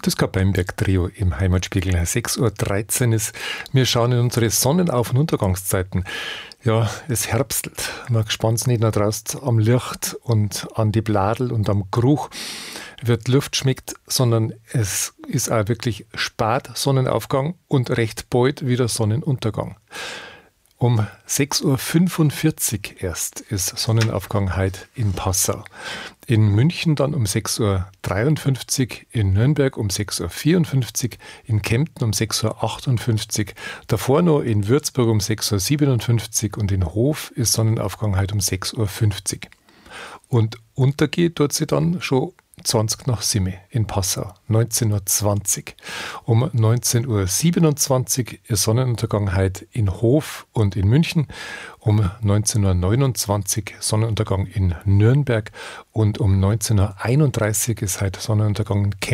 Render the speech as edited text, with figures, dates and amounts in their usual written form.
Das Kapellenberg-Trio im Heimatspiegel. 6:13 Uhr ist. Wir schauen in unsere Sonnenauf- und Untergangszeiten. Ja, es herbstelt. Man gespannt nicht noch draußen am Licht und an die Bladel und am Geruch wird Luft schmeckt, sondern es ist auch wirklich spät Sonnenaufgang und recht bald wieder Sonnenuntergang. Um 6:45 Uhr erst ist Sonnenaufgang heute in Passau. In München dann um 6:53 Uhr, in Nürnberg um 6:54 Uhr, in Kempten um 6:58 Uhr, davor noch in Würzburg um 6:57 Uhr und in Hof ist Sonnenaufgang heute um 6:50 Uhr. Und untergeht dort sie dann schon 7:20 in Passau, 19:20 Uhr. Um 19:27 Uhr ist Sonnenuntergang heute in Hof und in München, um 19:29 Uhr Sonnenuntergang in Nürnberg und um 19:31 Uhr ist heute Sonnenuntergang in Kempten.